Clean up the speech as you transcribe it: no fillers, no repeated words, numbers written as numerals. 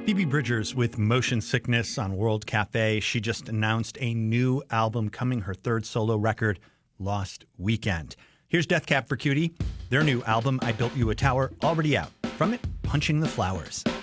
Phoebe Bridgers with Motion Sickness on World Cafe. She just announced a new album coming, her third solo record, Lost Weekend. Here's Death Cab for Cutie. Their new album, I Built You a Tower, already out. From it, Punching the Flowers.